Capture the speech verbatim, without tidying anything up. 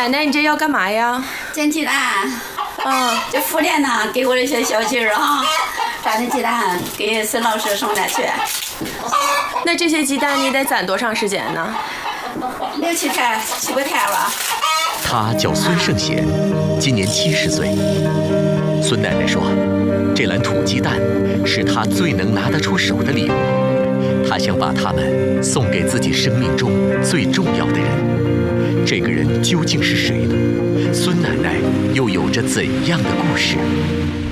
奶奶，你这要干嘛呀？ 捡鸡蛋。 啊， 这妇联呢给我的些小鸡儿啊，攒的鸡蛋给孙老师送来去。 那这些鸡蛋你得攒多长时间呢？ 六七天，七八天吧。 他叫孙胜贤，今年七十岁。孙奶奶说，这篮土鸡蛋是她最能拿得出手的礼物，她想把它们送给自己生命中最重要的人。这个人究竟是谁呢？孙奶奶又有着怎样的故事？